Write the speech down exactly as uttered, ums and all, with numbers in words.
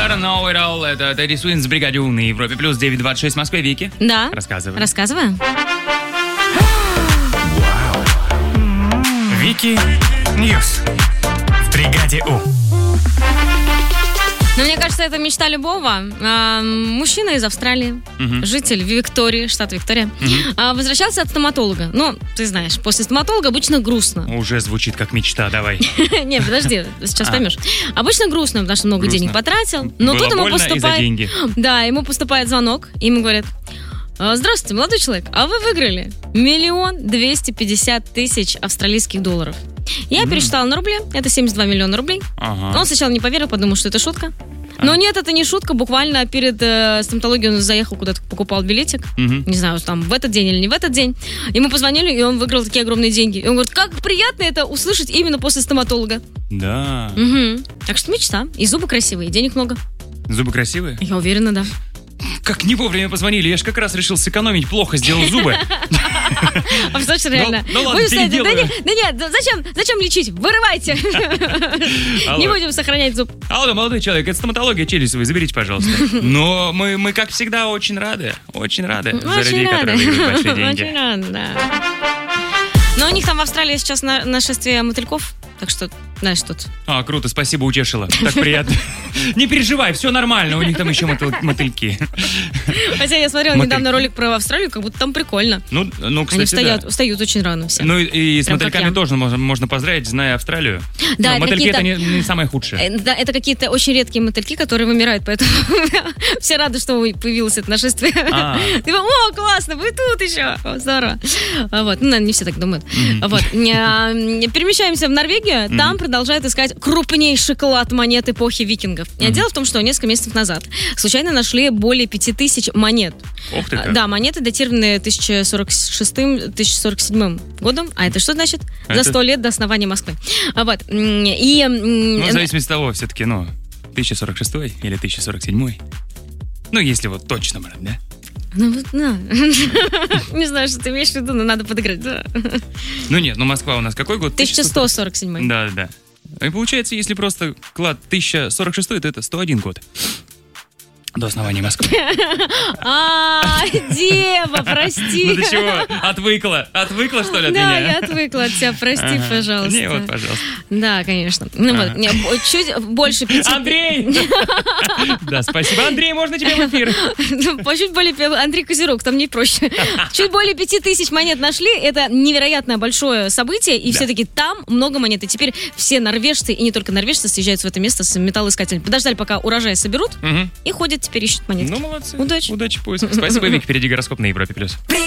Star, No It All. Это Teddy Swims в бригаде У на Европе. Плюс девять двадцать шесть в Москве. Вики? Да. Рассказывай. Рассказываю. Вики Ньюс в бригаде У. Но мне кажется, это мечта любого. А, мужчина из Австралии, uh-huh. житель Виктории, штат Виктория, uh-huh. а, возвращался от стоматолога. Ну, ты знаешь, после стоматолога обычно грустно. Уже звучит как мечта, давай. Не, подожди, сейчас поймешь. Обычно грустно, потому что много денег потратил. Но тут ему поступает... Да, ему поступает звонок, и ему говорят: здравствуйте, молодой человек, а вы выиграли миллион двести пятьдесят тысяч австралийских долларов. Я mm. пересчитала на рубли, это семьдесят два миллиона рублей. Ага. Он сначала не поверил, подумал, что это шутка. Но а. нет, это не шутка, буквально перед э, стоматологией он заехал куда-то, покупал билетик. Mm-hmm. Не знаю, там в этот день или не в этот день. Ему позвонили, и он выиграл такие огромные деньги. И он говорит, как приятно это услышать именно после стоматолога. Да. Угу. Так что мечта. И зубы красивые, и денег много. Зубы красивые? Я уверена, да. Как не вовремя позвонили, я же как раз решил сэкономить, плохо сделал зубы. А что ж, реально? Ну ладно, переделаю. Да нет, зачем лечить? Вырывайте. Не будем сохранять зуб. Алло, молодой человек, это стоматология челюстевая, заберите, пожалуйста. Но мы, мы как всегда, очень рады, очень рады за людей, которые выиграют большие деньги. Очень рады, да. Но у них там в Австралии сейчас нашествие мотыльков, так что, знаешь, тут... А, круто, спасибо, утешила. Так приятно. Не переживай, все нормально, у них там еще мотыльки. Хотя я смотрела недавно ролик про Австралию, как будто там прикольно. Ну, ну кстати, Они встают, да. встают очень рано все. Ну и, и с мотыльками тоже можно, можно поздравить, зная Австралию. Да, но мотыльки это не, не самое худшее. Да, это какие-то очень редкие мотыльки, которые вымирают, поэтому все рады, что появилось это нашествие. Ты о, классно, вы тут еще. Здорово. Вот, ну, наверное, не все так думают. Вот. Перемещаемся в Норвегию, там продолжают искать крупнейший клад монет эпохи викингов. Дело в том, что несколько месяцев назад случайно нашли более пяти тысяч монет. Ох ты как. Да, монеты датированы тысяча сорок шестым — тысяча сорок седьмым годом. А это что значит? Это... За сто лет до основания Москвы. Вот. И... Ну, в зависимости от того, все-таки, ну, тысяча сорок шестой или тысяча сорок седьмой. Ну, если вот точно брать, да? Ну, вот, да. Не знаю, что ты имеешь в виду, но надо подыграть, да. Ну, нет, ну, Москва у нас какой год? тысяча сто сорок седьмой. Да, да. И получается, если просто клад тысяча сорок шестой, то это сто один год. До основания Москвы. А, дева, прости. Ну ты чего? Отвыкла? Отвыкла, что ли, от меня? Да, я отвыкла от тебя, прости, пожалуйста. Не, вот, пожалуйста. Да, конечно. Ну вот, чуть больше пяти... Андрей! Да, спасибо. Андрей, можно тебе в эфир? Чуть более... Андрей Козерог, там не проще. Чуть более пяти тысяч монет нашли. Это невероятно большое событие, и все-таки там много монет. И теперь все норвежцы, и не только норвежцы, съезжаются в это место с металлоискателем. Подождали, пока урожай соберут, и ходят теперь ищут монетки. Ну, молодцы. Удачи. Удачи, поиск. Спасибо, Вик. Впереди гороскоп на Европе+. плюс.